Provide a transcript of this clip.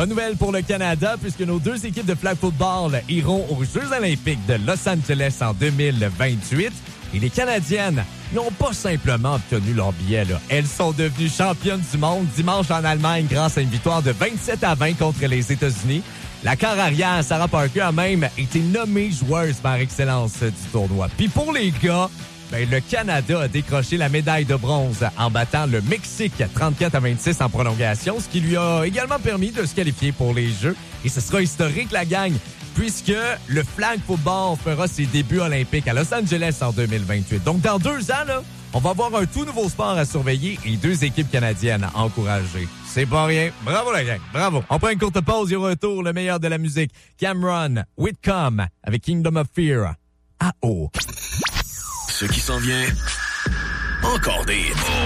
Bonne nouvelle pour le Canada, puisque nos deux équipes de flag football iront aux Jeux olympiques de Los Angeles en 2028. Et les Canadiennes n'ont pas simplement obtenu leur billet. Là. Elles sont devenues championnes du monde dimanche en Allemagne grâce à une victoire de 27-20 contre les États-Unis. La quart arrière, Sarah Parker, a même été nommée joueuse par excellence du tournoi. Puis pour les gars, le Canada a décroché la médaille de bronze en battant le Mexique 34-26 en prolongation, ce qui lui a également permis de se qualifier pour les Jeux. Et ce sera historique, la gang, puisque le flag football fera ses débuts olympiques à Los Angeles en 2028. Donc, dans 2 ans, là, on va avoir un tout nouveau sport à surveiller et 2 équipes canadiennes à encourager. C'est pas rien. Bravo, la gang. Bravo. On prend une courte pause et au retour, le meilleur de la musique. Cameron Whitcomb avec Kingdom of Fear. Ah oh. Ce qui s'en vient, encore des